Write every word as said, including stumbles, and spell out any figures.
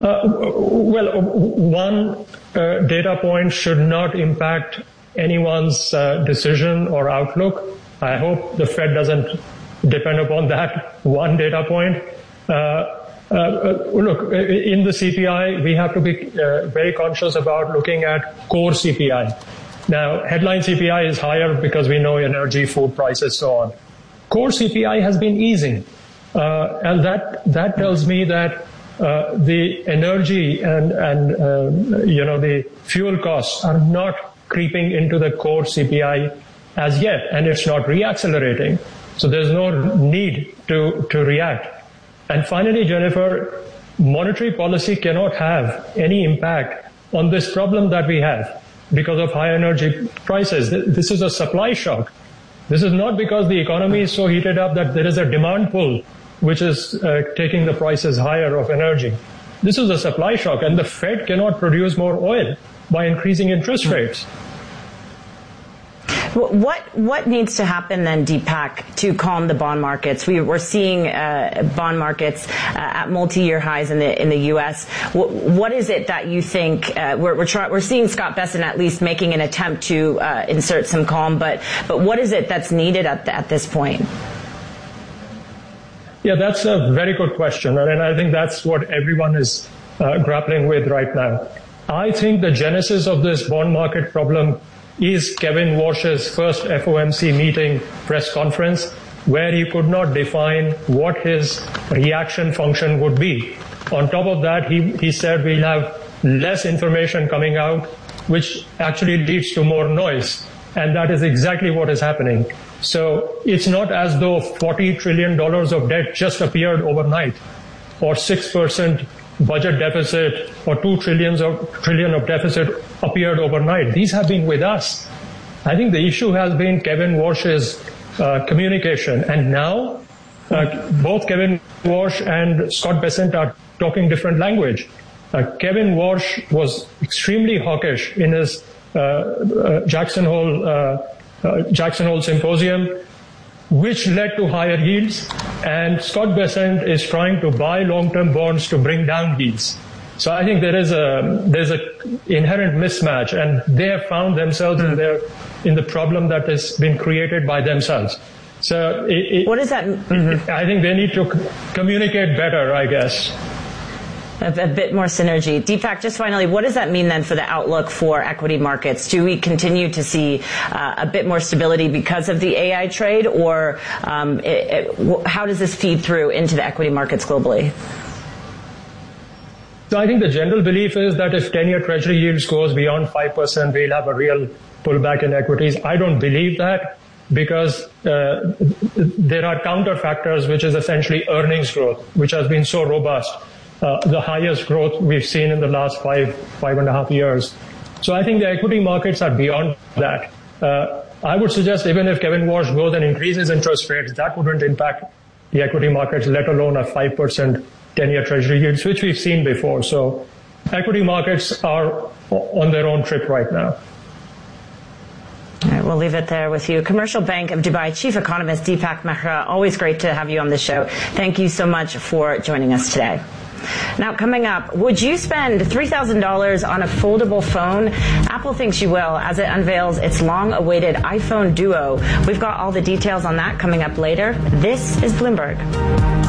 Uh, well, one uh, data point should not impact anyone's uh, decision or outlook. I hope the Fed doesn't depend upon that one data point. Uh, uh, look, in the C P I, we have to be uh, very conscious about looking at core C P I. Now, headline C P I is higher because we know energy, food prices, so on. Core C P I has been easing, uh, and that that tells me that uh, the energy and and uh, you know the fuel costs are not creeping into the core C P I as yet, and it's not reaccelerating. So there's no need to to react. And finally, Jennifer, monetary policy cannot have any impact on this problem that we have because of high energy prices. This is a supply shock. This is not because the economy is so heated up that there is a demand pull which is uh, taking the prices higher of energy. This is a supply shock, and the Fed cannot produce more oil by increasing interest rates. What what needs to happen then, Deepak, to calm the bond markets? We, we're seeing uh, bond markets uh, at multi-year highs in the in the U S. What, what is it that you think uh, we're we're, try, we're seeing Scott Bessent at least making an attempt to uh, insert some calm, but but what is it that's needed at the, at this point? Yeah, that's a very good question, and I think that's what everyone is uh, grappling with right now. I think the genesis of this bond market problem is Kevin Warsh's first F O M C meeting press conference, where he could not define what his reaction function would be. On top of that, he, he said we'll have less information coming out, which actually leads to more noise. And that is exactly what is happening. So it's not as though forty trillion dollars of debt just appeared overnight, or six percent budget deficit, or two trillions of, trillion of deficit appeared overnight. These have been with us. I think the issue has been Kevin Warsh's uh, communication. And now, uh, both Kevin Warsh and Scott Bessent are talking different language. Uh, Kevin Warsh was extremely hawkish in his uh, uh, Jackson Hole, uh, uh, Jackson Hole symposium, which led to higher yields, and Scott Bessent is trying to buy long-term bonds to bring down yields. So I think there is a there's a inherent mismatch, and they have found themselves in their in the problem that has been created by themselves. So it, it, what does that? Mm-hmm. I think they need to c- communicate better, I guess. A, a bit more synergy. Deepak, just finally, what does that mean then for the outlook for equity markets? Do we continue to see uh, a bit more stability because of the A I trade, or um, it, it, how does this feed through into the equity markets globally? So I think the general belief is that if ten-year Treasury yields goes beyond five percent, we'll have a real pullback in equities. I don't believe that, because uh, there are counter factors, which is essentially earnings growth, which has been so robust. Uh, the highest growth we've seen in the last five, five and a half years. So I think the equity markets are beyond that. Uh, I would suggest even if Kevin Warsh goes and increases interest rates, that wouldn't impact the equity markets, let alone a five percent ten-year Treasury yields, which we've seen before. So equity markets are on their own trip right now. All right, we'll leave it there with you. Commercial Bank of Dubai Chief Economist Deepak Mehra, always great to have you on the show. Thank you so much for joining us today. Now, coming up, would you spend three thousand dollars on a foldable phone? Apple thinks you will as it unveils its long-awaited iPhone Duo. We've got all the details on that coming up later. This is Bloomberg.